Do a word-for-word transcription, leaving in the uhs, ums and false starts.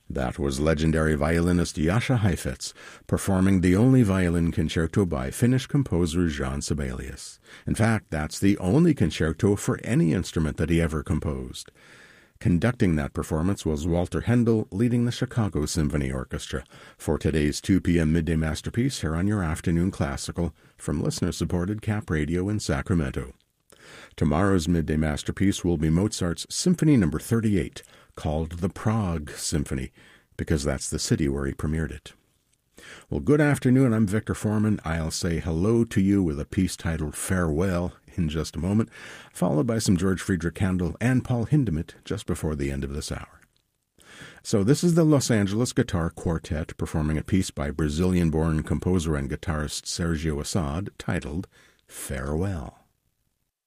That was legendary violinist Jascha Heifetz performing the only violin concerto by Finnish composer Jean Sibelius. In fact, that's the only concerto for any instrument that he ever composed. Conducting that performance was Walter Handel, leading the Chicago Symphony Orchestra, for today's two p.m. Midday Masterpiece here on your Afternoon Classical from listener-supported Cap Radio in Sacramento. Tomorrow's Midday Masterpiece will be Mozart's Symphony Number thirty-eight, called the Prague Symphony, because that's the city where he premiered it. Well, good afternoon. I'm Victor Foreman. I'll say hello to you with a piece titled Farewell in just a moment, followed by some George Friedrich Handel and Paul Hindemith just before the end of this hour. So this is the Los Angeles Guitar Quartet performing a piece by Brazilian-born composer and guitarist Sergio Assad titled Farewell.